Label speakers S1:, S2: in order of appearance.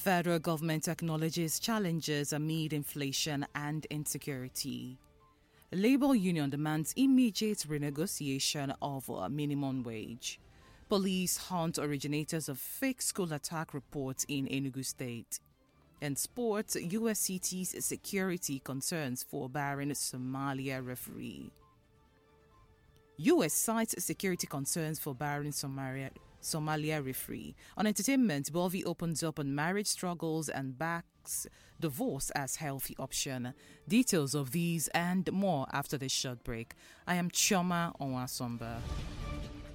S1: Federal government acknowledges challenges amid inflation and insecurity. Labour union demands immediate renegotiation of minimum wage. Police hunt originators of fake school attack reports in Enugu State. In sports, US cities security concerns for barring Somalia referee. US cites security concerns for barring Somalia referee. On entertainment, Bovie opens up on marriage struggles and backs divorce as healthy option. Details of these and more after this short break. I am Chioma Onwasomba.